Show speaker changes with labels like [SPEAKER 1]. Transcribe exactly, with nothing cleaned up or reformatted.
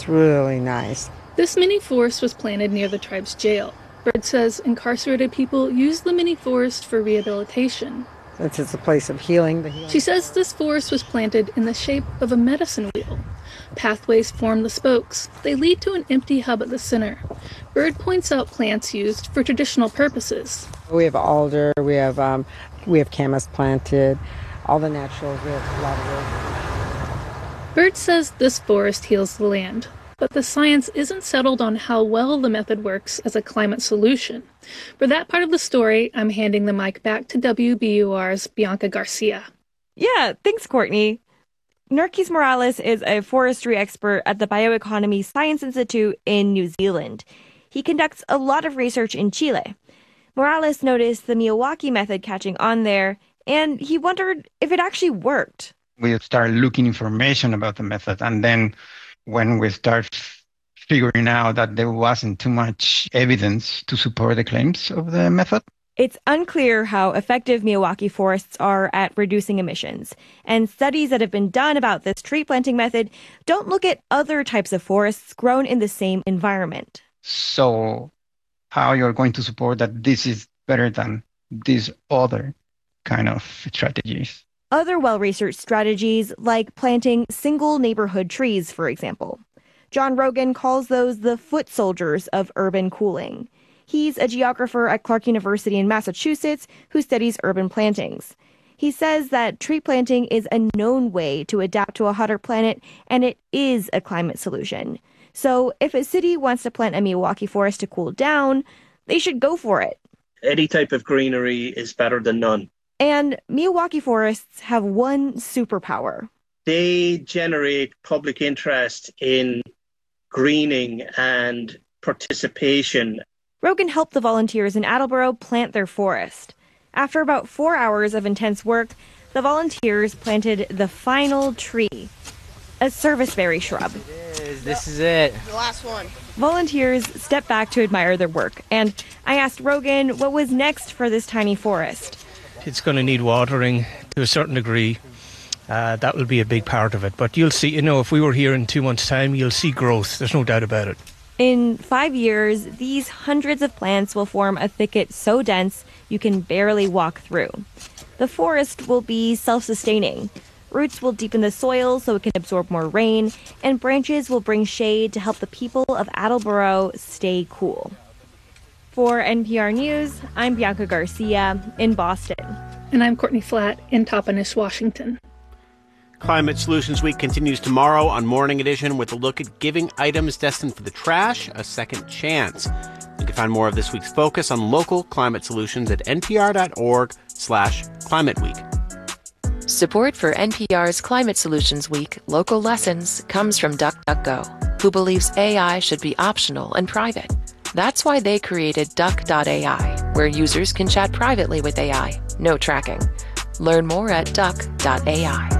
[SPEAKER 1] It's really nice.
[SPEAKER 2] This mini forest was planted near the tribe's jail. Bird says incarcerated people use the mini forest for rehabilitation.
[SPEAKER 1] Since it's a place of healing. The healing.
[SPEAKER 2] She says this forest was planted in the shape of a medicine wheel. Pathways form the spokes. They lead to an empty hub at the center. Bird points out plants used for traditional purposes.
[SPEAKER 1] We have alder, we have um, we have camas planted, all the naturals, we have a lot of wood.
[SPEAKER 2] Bird says this forest heals the land, but the science isn't settled on how well the method works as a climate solution. For that part of the story, I'm handing the mic back to W B U R's Bianca Garcia.
[SPEAKER 3] Yeah, thanks, Courtney. Narkis Morales is a forestry expert at the Bioeconomy Science Institute in New Zealand. He conducts a lot of research in Chile. Morales noticed the Miyawaki method catching on there, and he wondered if it actually worked.
[SPEAKER 4] We started looking information about the method, and then when we start figuring out that there wasn't too much evidence to support the claims of the method.
[SPEAKER 3] It's unclear how effective Miyawaki forests are at reducing emissions, and studies that have been done about this tree planting method don't look at other types of forests grown in the same environment.
[SPEAKER 4] So how you're going to support that this is better than these other kind of strategies?
[SPEAKER 3] Other well-researched strategies, like planting single neighborhood trees, for example. John Rogan calls those the foot soldiers of urban cooling. He's a geographer at Clark University in Massachusetts who studies urban plantings. He says that tree planting is a known way to adapt to a hotter planet, and it is a climate solution. So if a city wants to plant a Miyawaki forest to cool down, they should go for it.
[SPEAKER 5] Any type of greenery is better than none.
[SPEAKER 3] And Miyawaki forests have one superpower.
[SPEAKER 5] They generate public interest in greening and participation.
[SPEAKER 3] Rogan helped the volunteers in Attleboro plant their forest. After about four hours of intense work, the volunteers planted the final tree, a serviceberry shrub.
[SPEAKER 6] It is. This is it.
[SPEAKER 7] The last one.
[SPEAKER 3] Volunteers stepped back to admire their work, and I asked Rogan what was next for this tiny forest.
[SPEAKER 8] It's going to need watering to a certain degree. Uh, that will be a big part of it. But you'll see, you know, if we were here in two months' time, you'll see growth. There's no doubt about it.
[SPEAKER 3] In five years, these hundreds of plants will form a thicket so dense you can barely walk through. The forest will be self-sustaining. Roots will deepen the soil so it can absorb more rain, and branches will bring shade to help the people of Attleboro stay cool. For N P R News, I'm Bianca Garcia in Boston.
[SPEAKER 2] And I'm Courtney Flatt in Toppenish, Washington.
[SPEAKER 9] Climate Solutions Week continues tomorrow on Morning Edition with a look at giving items destined for the trash a second chance. You can find more of this week's focus on local climate solutions at npr.org slash climate week.
[SPEAKER 10] Support for N P R's Climate Solutions Week Local Lessons comes from DuckDuckGo, who believes A I should be optional and private. That's why they created Duck dot A I, where users can chat privately with A I. No tracking. Learn more at duck dot A I.